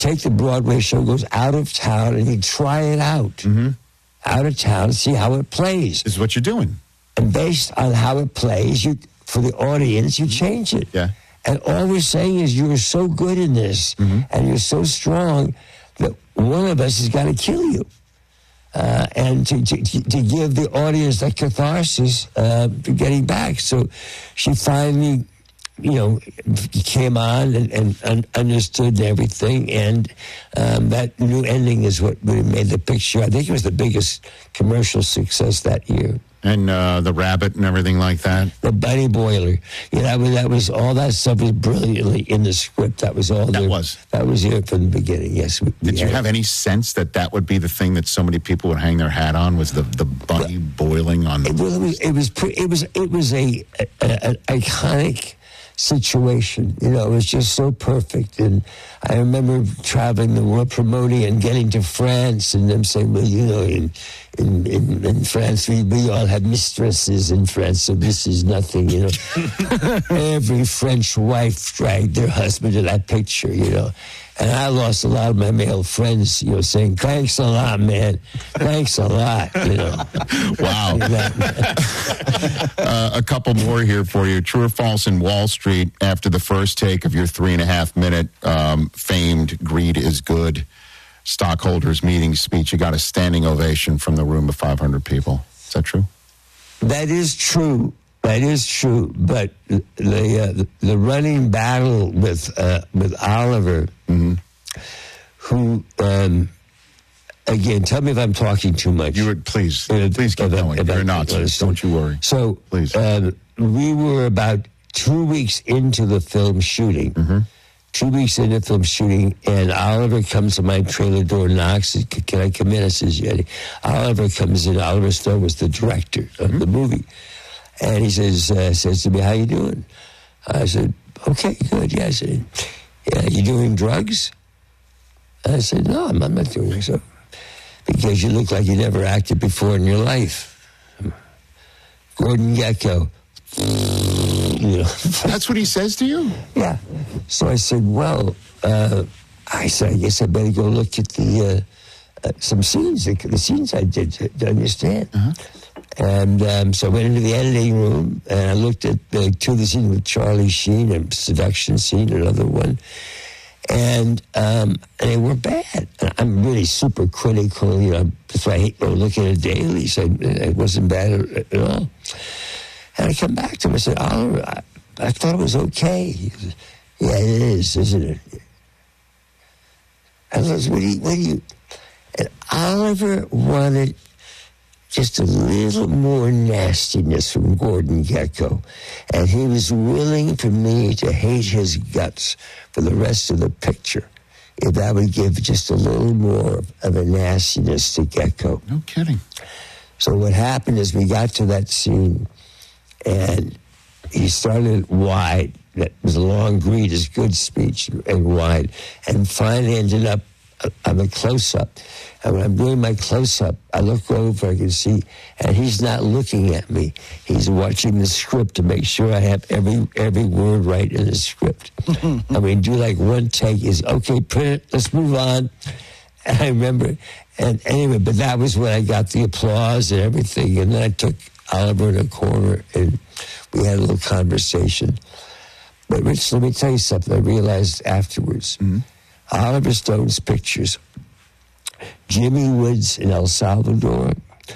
take the Broadway show, goes out of town, and he'd try it out. Out of town, see how it plays. This is what you're doing. And based on how it plays, for the audience, you change it. Yeah. And all we're saying is you are so good in this, and you're so strong that one of us has got to kill you. And to give the audience that catharsis for getting back. So she finally, came on and understood everything. And that new ending is what really made the picture. I think it was the biggest commercial success that year. And the rabbit and everything like that? The bunny boiler. Yeah, that was all that stuff was brilliantly in the script. That was all That was here from the beginning, yes. Did you have any sense that would be the thing that so many people would hang their hat on, was the bunny boiling on the... It was an iconic situation. It was just so perfect. And I remember traveling the world promoting and getting to France and them saying, well, in France, we all have mistresses in France, so this is nothing, Every French wife dragged their husband to that picture, And I lost a lot of my male friends, saying, thanks a lot, man. Thanks a lot, Wow. A couple more here for you. True or false, in Wall Street, after the first take of your 3.5-minute famed Greed is Good stockholders meeting speech, you got a standing ovation from the room of 500 people. Is that true? That is true. That is true. But the running battle with Oliver, who again, tell me if I'm talking too much. You would please keep going. You're not. Don't you worry. So please. We were about 2 weeks into the film shooting. 2 weeks into film shooting, and Oliver comes to my trailer door, knocks. Can I come in? I says, yeah. Oliver comes in. Oliver Stone was the director of the movie. And he says to me, how you doing? I said, okay, good. Yeah. I said, yeah, you doing drugs? I said, no, I'm not doing so. Because you look like you never acted before in your life. Gordon Gekko. That's what he says to you? Yeah. So I said, well, I guess I better go look at the some scenes, the scenes I did to understand. And so I went into the editing room, and I looked at two of the scenes with Charlie Sheen, a seduction scene, another one. And they were bad. I'm really super critical, that's why I hate looking at it daily, so it wasn't bad at all. And I come back to him and said, Oliver, I thought it was okay. He said, yeah, it is, isn't it? I was like, what do you... And Oliver wanted just a little more nastiness from Gordon Gekko. And he was willing for me to hate his guts for the rest of the picture if I would give just a little more of a nastiness to Gekko. No kidding. So what happened is we got to that scene, and he started wide. That was a long Greed is Good speech, and wide. And finally ended up on the close-up. And when I'm doing my close-up, I look over, I can see, and he's not looking at me. He's watching the script to make sure I have every word right in the script. I mean, do like one take is, okay, print it, let's move on. And I remember, and anyway, but that was when I got the applause and everything. And then I took Oliver in a corner, and we had a little conversation. But Rich, let me tell you something I realized afterwards. Oliver Stone's pictures, Jimmy Woods in El Salvador,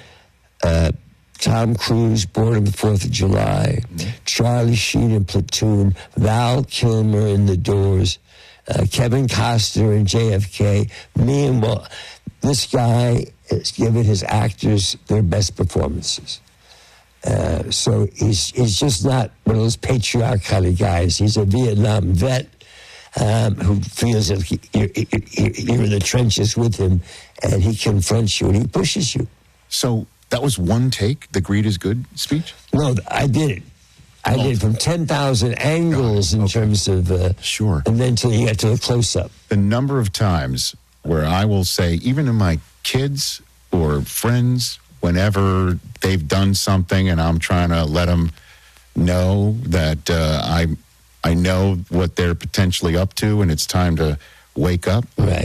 Tom Cruise, Born on the 4th of July, Charlie Sheen in Platoon, Val Kilmer in The Doors, Kevin Costner in JFK, me and this guy has given his actors their best performances. So he's just not one of those patriarch kind of guys. He's a Vietnam vet who feels that you're in the trenches with him, and he confronts you and he pushes you. So that was one take, the Greed is Good speech? No, I did it. I did it from 10,000 angles in terms of... Sure. And then until you get to the close-up. The number of times where I will say, even to my kids or friends, whenever they've done something and I'm trying to let them know that I know what they're potentially up to and it's time to wake up. Right.